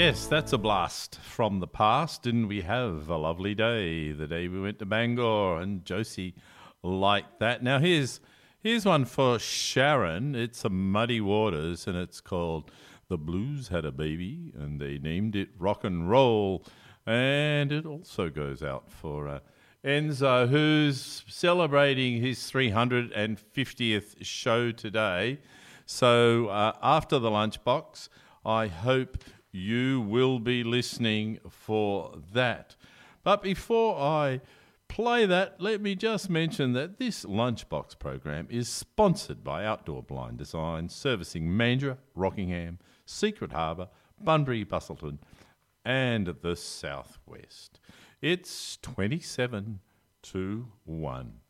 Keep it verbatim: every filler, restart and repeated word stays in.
Yes, that's a blast from the past. Didn't we have a lovely day, the day we went to Bangor, and Josie liked that. Now here's here's one for Sharon. It's a Muddy Waters, and it's called The Blues Had a Baby, and they named it Rock and Roll. And it also goes out for uh, Enzo, who's celebrating his three hundred fiftieth show today. So uh, after the lunchbox, I hope you will be listening for that. But before I play that, let me just mention that this lunchbox program is sponsored by Outdoor Blind Design, servicing Mandurah, Rockingham, Secret Harbour, Bunbury, Busselton, and the Southwest. It's twenty-seven to one.